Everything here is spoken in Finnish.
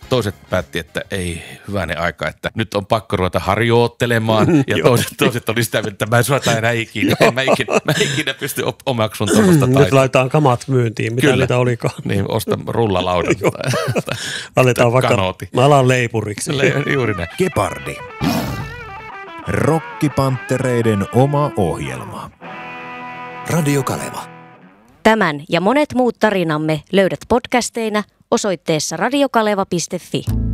toiset päätti, että ei hyvänen aika, että nyt on pakko ruveta harjoittelemaan. Ja toiset oli sitä, että mä en suorata enää ikinä. Mä ikinä pysty omaksun tuollaista taitoa. Nyt laitetaan kamat myyntiin, mitä niitä olikaan. Niin, osta rullalaudan Aletaan vaikka, kanooti. mä alan leipuriksi. Juuri näin. Gepardi. Rokkipanttereiden oma ohjelma. Radio Kaleva. Tämän ja monet muut tarinamme löydät podcasteina osoitteessa radiokaleva.fi.